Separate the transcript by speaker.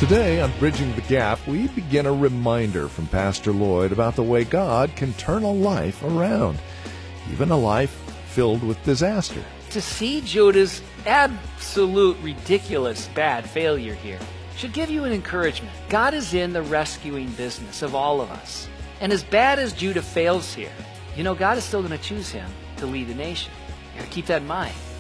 Speaker 1: Today on Bridging the Gap, we begin a reminder from Pastor Lloyd about the way God can turn a life around, even a life filled with disaster.
Speaker 2: To see Judah's absolute ridiculous bad failure here should give you an encouragement. God is in the rescuing business of all of us. And as bad as Judah fails here, God is still going to choose him to lead the nation. You got to keep that in mind.